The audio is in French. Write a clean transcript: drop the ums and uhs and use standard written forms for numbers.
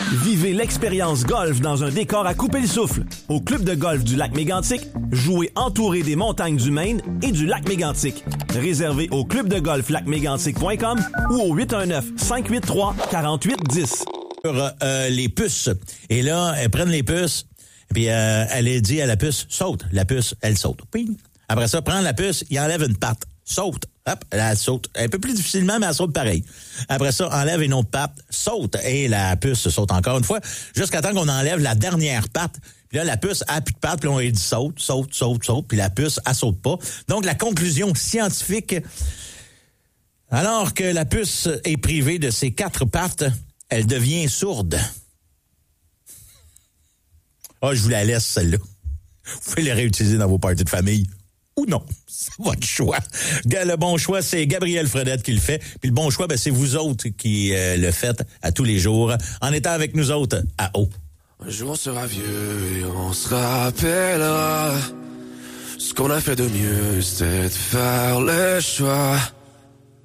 Vivez l'expérience golf dans un décor à couper le souffle. Au club de golf du lac Mégantic, jouez entouré des montagnes du Maine et du lac Mégantic. Réservé au clubdegolflacmégantic.com ou au 819-583-4810. Les puces. Et là, elles prennent les puces, puis elle dit à la puce, saute. La puce, elle saute. Ping. Après ça, prend la puce, il enlève une patte. Saute. Hop, elle saute. Un peu plus difficilement, mais elle saute pareil. Après ça, enlève une autre patte, saute. Et la puce saute encore une fois, jusqu'à temps qu'on enlève la dernière patte. Puis là, la puce a plus de patte, puis on lui dit saute. Puis la puce, elle saute pas. Donc, la conclusion scientifique, alors que la puce est privée de ses 4 pattes, elle devient sourde. Ah, je vous la laisse, celle-là. Vous pouvez la réutiliser dans vos parties de famille. Ou non, c'est votre choix. Le bon choix, c'est Gabriel Fredette qui le fait. Puis le bon choix, c'est vous autres qui le faites à tous les jours, en étant avec nous autres à haut. Un jour on sera vieux et on se rappellera. Ce qu'on a fait de mieux, c'était de faire le choix